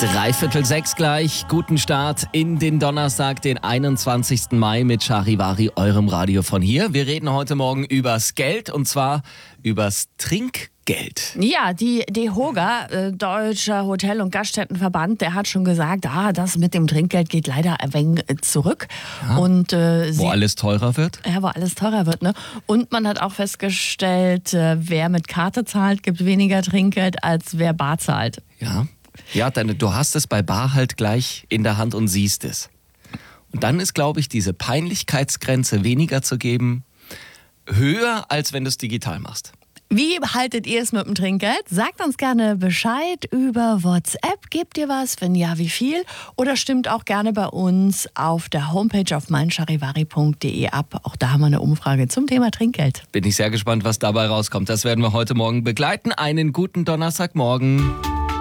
5:45 gleich. Guten Start in den Donnerstag, den 21. Mai mit Charivari, eurem Radio von hier. Wir reden heute Morgen übers Geld und zwar übers Trinkgeld. Ja, die DEHOGA, Deutscher Hotel- und Gaststättenverband, der hat schon gesagt, das mit dem Trinkgeld geht leider ein wenig zurück. Ja, und, wo alles teurer wird? Ja, wo alles teurer wird, ne? Und man hat auch festgestellt, wer mit Karte zahlt, gibt weniger Trinkgeld, als wer bar zahlt. Ja, du hast es bei bar halt gleich in der Hand und siehst es. Und dann ist, glaube ich, diese Peinlichkeitsgrenze weniger zu geben, höher, als wenn du es digital machst. Wie haltet ihr es mit dem Trinkgeld? Sagt uns gerne Bescheid über WhatsApp. Gebt ihr was? Wenn ja, wie viel? Oder stimmt auch gerne bei uns auf der Homepage auf meincharivari.de ab. Auch da haben wir eine Umfrage zum Thema Trinkgeld. Bin ich sehr gespannt, was dabei rauskommt. Das werden wir heute Morgen begleiten. Einen guten Donnerstagmorgen.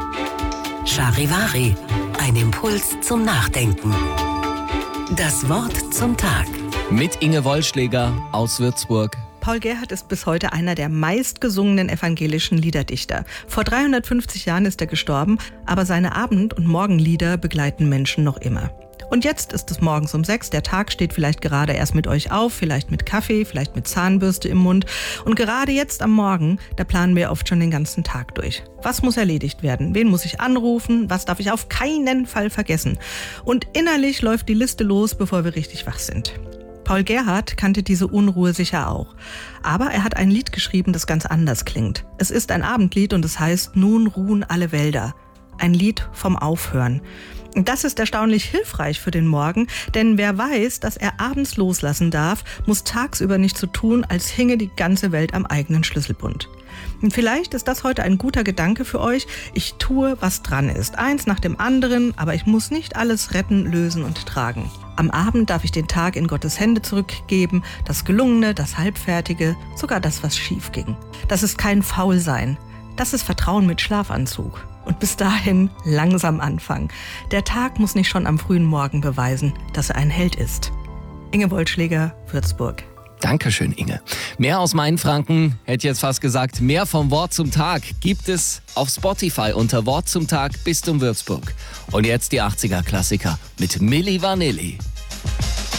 Charivari, ein Impuls zum Nachdenken. Das Wort zum Tag. Mit Inge Wollschläger aus Würzburg. Paul Gerhardt ist bis heute einer der meistgesungenen evangelischen Liederdichter. Vor 350 Jahren ist er gestorben, aber seine Abend- und Morgenlieder begleiten Menschen noch immer. Und jetzt ist es morgens um 6, der Tag steht vielleicht gerade erst mit euch auf, vielleicht mit Kaffee, vielleicht mit Zahnbürste im Mund. Und gerade jetzt am Morgen, da planen wir oft schon den ganzen Tag durch. Was muss erledigt werden? Wen muss ich anrufen? Was darf ich auf keinen Fall vergessen? Und innerlich läuft die Liste los, bevor wir richtig wach sind. Paul Gerhardt kannte diese Unruhe sicher auch. Aber er hat ein Lied geschrieben, das ganz anders klingt. Es ist ein Abendlied und es heißt »Nun ruhen alle Wälder«. Ein Lied vom Aufhören. Und das ist erstaunlich hilfreich für den Morgen, denn wer weiß, dass er abends loslassen darf, muss tagsüber nicht so tun, als hinge die ganze Welt am eigenen Schlüsselbund. Und vielleicht ist das heute ein guter Gedanke für euch. Ich tue, was dran ist. Eins nach dem anderen, aber ich muss nicht alles retten, lösen und tragen. Am Abend darf ich den Tag in Gottes Hände zurückgeben, das Gelungene, das Halbfertige, sogar das, was schief ging. Das ist kein Faulsein. Das ist Vertrauen mit Schlafanzug. Und bis dahin langsam anfangen. Der Tag muss nicht schon am frühen Morgen beweisen, dass er ein Held ist. Inge Wollschläger, Würzburg. Dankeschön, Inge. Mehr aus Mainfranken, hätte jetzt fast gesagt, mehr vom Wort zum Tag gibt es auf Spotify unter Wort zum Tag Bistum Würzburg. Und jetzt die 80er-Klassiker mit Milli Vanilli.